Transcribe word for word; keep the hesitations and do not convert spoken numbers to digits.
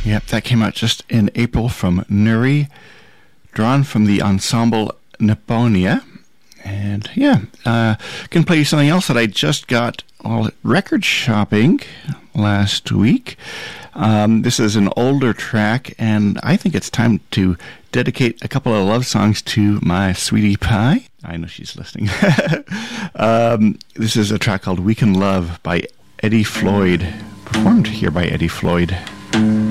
Yep, that came out just in April from Nuri, drawn from the ensemble Nipponia. And yeah, uh, can play you something else that I just got while record shopping last week. Um, this is an older track, and I think it's time to dedicate a couple of love songs to my sweetie pie. I know she's listening. um, this is a track called We Can Love by Eddie Floyd, performed here by Eddie Floyd.